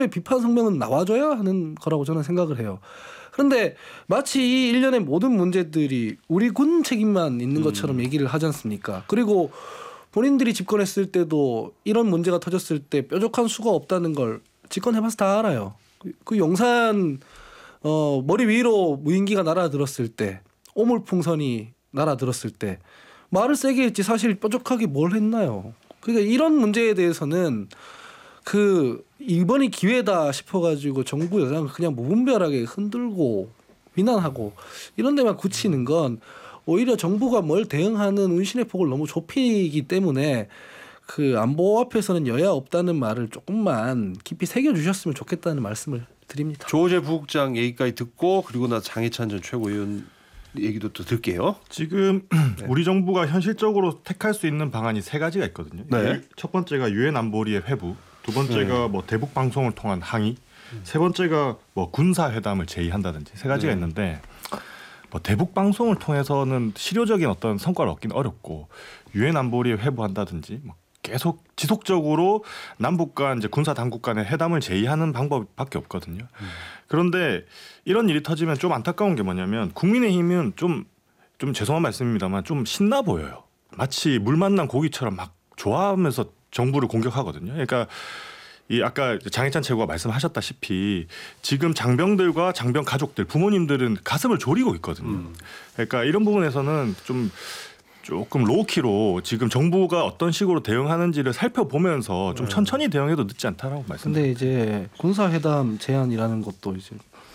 비판 성명은 나와줘야 하는 거라고 저는 생각을 해요. 그런데 마치 이 일련의 모든 문제들이 우리 군 책임만 있는 것처럼 얘기를 하지 않습니까? 그리고 본인들이 집권했을 때도 이런 문제가 터졌을 때 뾰족한 수가 없다는 걸 집권해봐서 다 알아요. 그 용산 머리 위로 무인기가 날아들었을 때, 오물풍선이 날아들었을 때 말을 세게 했지 사실 뾰족하게 뭘 했나요? 그러니까 이런 문제에 대해서는 이번이 기회다 싶어가지고 정부 여당을 그냥 무분별하게 흔들고 비난하고 이런 데만 굳히는 건 오히려 정부가 뭘 대응하는 운신의 폭을 너무 좁히기 때문에 그 안보 앞에서는 여야 없다는 말을 조금만 깊이 새겨주셨으면 좋겠다는 말씀을 드립니다. 조호재 부국장 얘기까지 듣고 그리고 나 장해찬 전 최고위원 얘기도 또 들게요. 지금 우리 정부가 현실적으로 택할 수 있는 방안이 세 가지가 있거든요. 네. 첫 번째가 유엔 안보리의 회부, 두 번째가 뭐 대북 방송을 통한 항의, 세 번째가 뭐 군사 회담을 제의한다든지 세 가지가 있는데 뭐 대북 방송을 통해서는 실효적인 어떤 성과를 얻긴 어렵고 유엔 안보리에 회부한다든지 뭐 계속 지속적으로 남북 간 이제 군사 당국 간의 회담을 제의하는 방법밖에 없거든요. 그런데 이런 일이 터지면 좀 안타까운 게 뭐냐면 국민의힘은 좀 죄송한 말씀입니다만 좀 신나 보여요. 마치 물 만난 고기처럼 막 좋아하면서 정부를 공격하거든요. 그러니까 이 아까 장해찬 최고가 말씀하셨다시피 지금 장병들과 장병 가족들, 부모님들은 가슴을 졸이고 있거든요. 그러니까 이런 부분에서는 조금 로우키로 지금 정부가 어떤 식으로 대응하는지를 살펴보면서 좀 천천히 대응해도 늦지 않다라고 말씀드립니다. 근데 이제 군사회담 제안이라는 것도 이제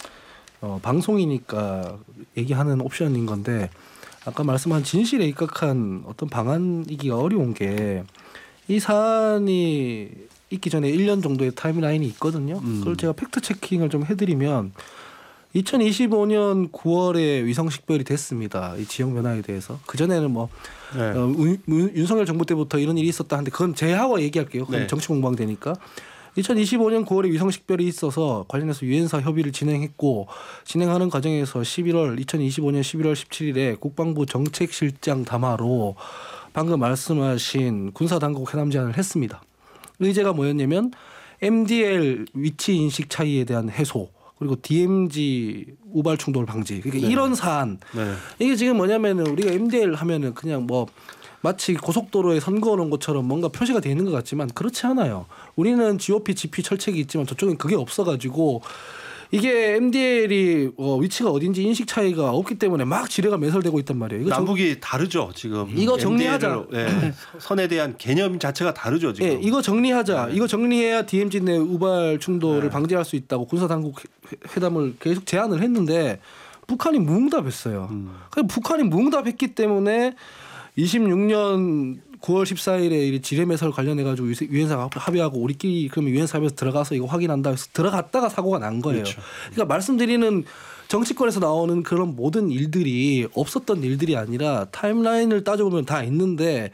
방송이니까 얘기하는 옵션인 건데 아까 말씀한 진실에 입각한 어떤 방안이기가 어려운 게 이 사안이 있기 전에 1년 정도의 타임라인이 있거든요. 그걸 제가 팩트 체킹을 좀 해드리면 2025년 9월에 위성 식별이 됐습니다. 이 지형 변화에 대해서. 그전에는 뭐 윤석열 정부 때부터 이런 일이 있었다 하는데 그건 제하고 얘기할게요. 그건 정치 공방되니까. 2025년 9월에 위성 식별이 있어서 관련해서 유엔사 협의를 진행했고 진행하는 과정에서 2025년 11월 17일에 국방부 정책실장 담화로 방금 말씀하신 군사당국 회담 제안을 했습니다. 의제가 뭐였냐면 MDL 위치 인식 차이에 대한 해소 그리고 DMZ 우발 충돌 방지. 그러니까 이런 사안. 이게 지금 뭐냐면은 우리가 MDL 하면은 그냥 뭐 마치 고속도로에 선 그어놓은 것처럼 뭔가 표시가 돼 있는 것 같지만 그렇지 않아요. 우리는 GOP, GP 철책이 있지만 저쪽엔 그게 없어가지고 이게 MDL이 위치가 어딘지 인식 차이가 없기 때문에 막 지뢰가 매설되고 있단 말이에요. 이거 남북이 다르죠 지금. 이거 정리하자. 선에 대한 개념 자체가 다르죠 지금. 이거 정리하자. 이거 정리해야 DMZ 내 우발 충돌을 방지할 수 있다고 군사당국 회담을 계속 제안을 했는데 북한이 무응답했어요. 북한이 무응답했기 때문에 26년 9월 14일에 지뢰 매설 관련해 가지고 유엔사 합의하고 우리끼리 그러면 유엔사 합의에서 들어가서 이거 확인한다 해서 들어갔다가 사고가 난 거예요. 그렇죠. 그러니까 말씀드리는 정치권에서 나오는 그런 모든 일들이 없었던 일들이 아니라 타임라인을 따져보면 다 있는데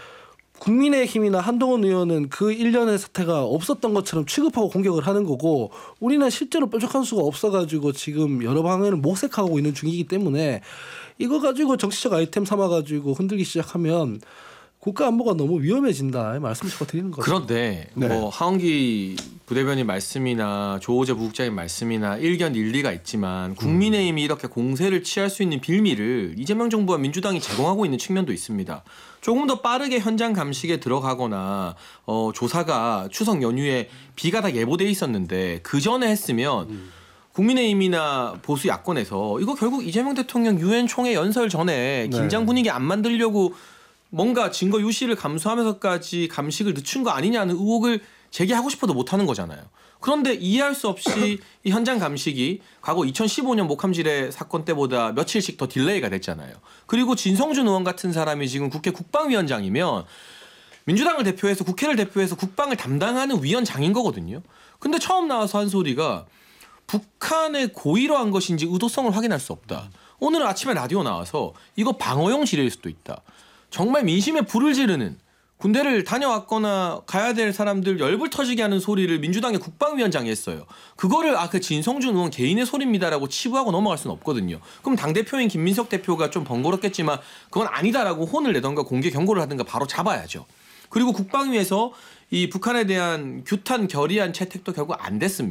국민의힘이나 한동훈 의원은 그 일련의 사태가 없었던 것처럼 취급하고 공격을 하는 거고 우리는 실제로 뾰족한 수가 없어가지고 지금 여러 방향을 모색하고 있는 중이기 때문에 이거 가지고 정치적 아이템 삼아가지고 흔들기 시작하면 국가 안보가 너무 위험해진다 말씀을 드리는 거죠. 그런데 뭐 하원기 부대변인 말씀이나 조호재 부국장의 말씀이나 일견 일리가 있지만 국민의힘이 이렇게 공세를 취할 수 있는 빌미를 이재명 정부와 민주당이 제공하고 있는 측면도 있습니다. 조금 더 빠르게 현장 감식에 들어가거나 조사가 추석 연휴에 비가 다 예보돼 있었는데 그 전에 했으면 국민의힘이나 보수 야권에서 이거 결국 이재명 대통령 유엔 총회 연설 전에 긴장 분위기 안 만들려고 뭔가 증거 유실을 감수하면서까지 감식을 늦춘 거 아니냐는 의혹을 제기하고 싶어도 못하는 거잖아요. 그런데 이해할 수 없이 이 현장 감식이 과거 2015년 목함지뢰 사건 때보다 며칠씩 더 딜레이가 됐잖아요. 그리고 진성준 의원 같은 사람이 지금 국회 국방위원장이면 민주당을 대표해서 국회를 대표해서 국방을 담당하는 위원장인 거거든요. 근데 처음 나와서 한 소리가 북한의 고의로 한 것인지 의도성을 확인할 수 없다. 오늘 아침에 라디오 나와서 이거 방어용 지뢰일 수도 있다. 정말 민심에 불을 지르는 군대를 다녀왔거나 가야 될 사람들 열불 터지게 하는 소리를 민주당의 국방위원장이 했어요. 그거를 그 진성준 의원 개인의 소리입니다라고 치부하고 넘어갈 수는 없거든요. 그럼 당대표인 김민석 대표가 좀 번거롭겠지만 그건 아니다라고 혼을 내던가 공개 경고를 하든가 바로 잡아야죠. 그리고 국방위에서 이 북한에 대한 규탄 결의안 채택도 결국 안 됐습니다.